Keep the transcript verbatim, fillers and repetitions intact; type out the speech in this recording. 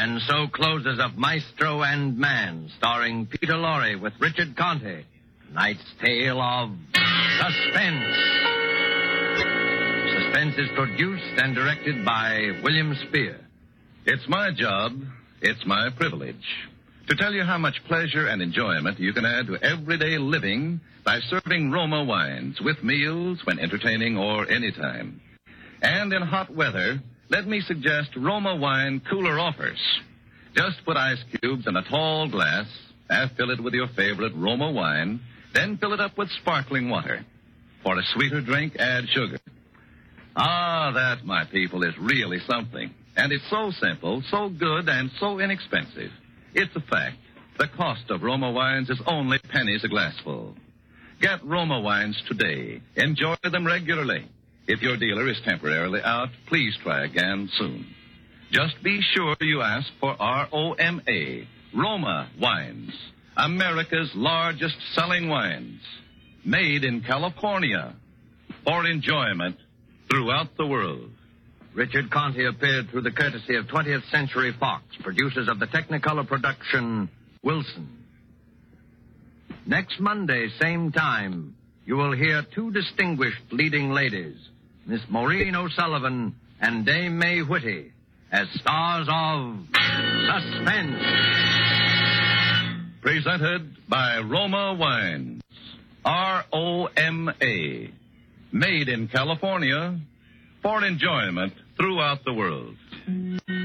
And so closes Of Maestro and Man, starring Peter Lorre with Richard Conte. Tonight's tale of Suspense. Suspense is produced and directed by William Spear. It's my job, it's my privilege, to tell you how much pleasure and enjoyment you can add to everyday living by serving Roma wines with meals, when entertaining, or anytime. And in hot weather, let me suggest Roma wine cooler offers. Just put ice cubes in a tall glass, half fill it with your favorite Roma wine, then fill it up with sparkling water. For a sweeter drink, add sugar. Ah, that, my people, is really something. And it's so simple, so good, and so inexpensive. It's a fact. The cost of Roma wines is only pennies a glassful. Get Roma wines today. Enjoy them regularly. If your dealer is temporarily out, please try again soon. Just be sure you ask for R O M A, Roma Wines, America's largest selling wines, made in California, for enjoyment throughout the world. Richard Conte appeared through the courtesy of twentieth Century Fox, producers of the Technicolor production, Wilson. Next Monday, same time, you will hear two distinguished leading ladies, Miss Maureen O'Sullivan and Dame May Whitty, as stars of Suspense. Presented by Roma Wines, R O M A, made in California, for enjoyment throughout the world.